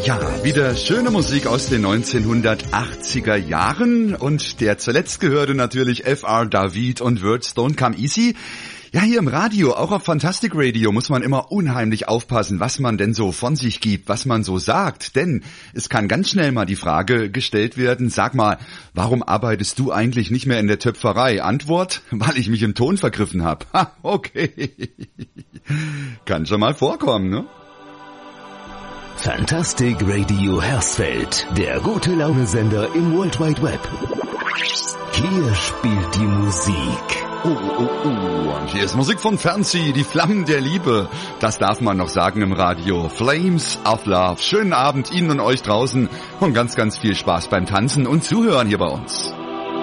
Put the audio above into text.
Ja, wieder schöne Musik aus den 1980er Jahren und der zuletzt gehörte natürlich F.R. David und Words Don't Come Easy. Ja, hier im Radio, auch auf Fantastic Radio, muss man immer unheimlich aufpassen, was man denn so von sich gibt, was man so sagt. Denn es kann ganz schnell mal die Frage gestellt werden, sag mal, warum arbeitest du eigentlich nicht mehr in der Töpferei? Antwort, weil ich mich im Ton vergriffen habe. Ha, okay. Kann schon mal vorkommen, ne? Fantastic Radio Hersfeld, der gute Laune-Sender im World Wide Web. Hier spielt die Musik. Und hier ist Musik von Fancy, die Flammen der Liebe. Das darf man noch sagen im Radio. Flames of Love. Schönen Abend Ihnen und euch draußen und ganz, ganz viel Spaß beim Tanzen und Zuhören hier bei uns.